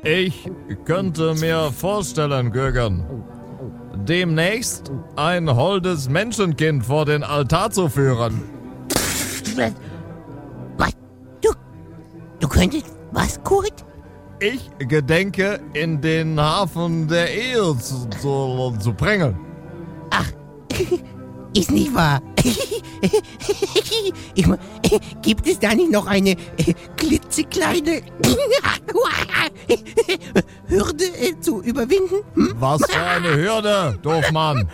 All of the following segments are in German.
Ich könnte mir vorstellen, Gögen, demnächst ein holdes Menschenkind vor den Altar zu führen. Was? Du könntest was, Kurt? Ich gedenke, in den Hafen der Ehe zu bringen. Ach, ist nicht wahr. Gibt es da nicht noch eine klitzekleine Hürde zu überwinden? Was für eine Hürde, Doofmann.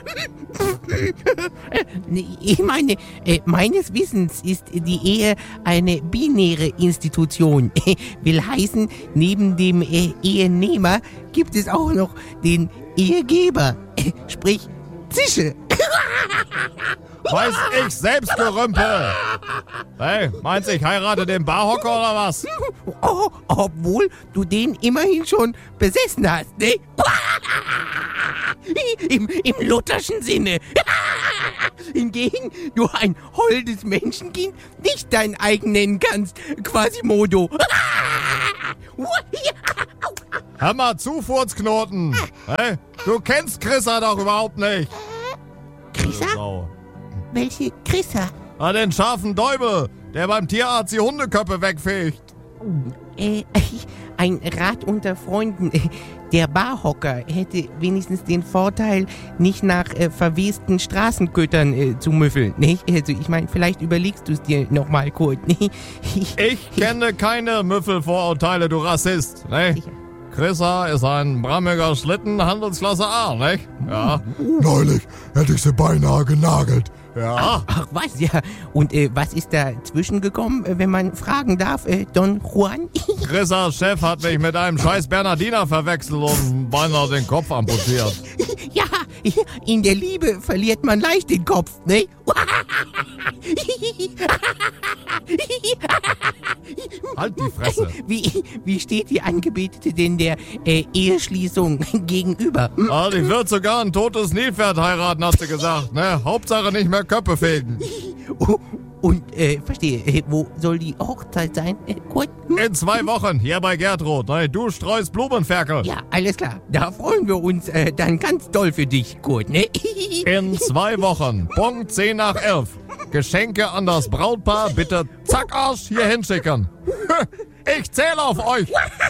Ich meine, meines Wissens ist die Ehe eine binäre Institution. Will heißen, neben dem Ehenehmer gibt es auch noch den Ehegeber. Sprich, Zische. Weiß ich selbst, Gerümpel. Hey, meinst du, ich heirate den Barhocker oder was? Oh, obwohl du den immerhin schon besessen hast, ne? Im lutherschen Sinne. Hingegen du ein holdes Menschenkind nicht dein eigen nennen kannst, Quasimodo. Hör mal zu, Furzknoten. Hey, du kennst Chrissa doch überhaupt nicht. Chrissa? Welche Chrissa? Den scharfen Däubel, der beim Tierarzt die Hundeköpfe wegfegt. Ein Rat unter Freunden. Der Barhocker hätte wenigstens den Vorteil, nicht nach verwesten Straßenkötern zu müffeln. Nicht? Also ich meine, vielleicht überlegst du es dir nochmal, Kurt. Ich kenne keine Müffelvorurteile, du Rassist. Ne? Chrissa ist ein brammiger Schlitten, Handelsklasse A, nicht? Ja. Neulich hätte ich sie beinahe genagelt. Ja. Ach was, ja. Und was ist dazwischen gekommen, wenn man fragen darf, Don Juan? Chrissas Chef hat mich mit einem scheiß Bernardiner verwechselt und beinahe den Kopf amputiert. Ja, in der Liebe verliert man leicht den Kopf, ne? Halt die Fresse. Wie steht die Angebetete denn der Eheschließung gegenüber? Ich würde sogar ein totes Nilpferd heiraten, hat sie gesagt. Ne? Hauptsache nicht mehr Köpfe fegen. Und, verstehe, wo soll die Hochzeit sein, Kurt? In 2 Wochen, hier bei Gertrud. Ne? Du streust Blumenferkel. Ja, alles klar. Da freuen wir uns dann ganz doll für dich, Kurt, ne? In 2 Wochen, Punkt 10 nach 11. Geschenke an das Brautpaar bitte zack Arsch hier hinschicken. Ich zähle auf euch.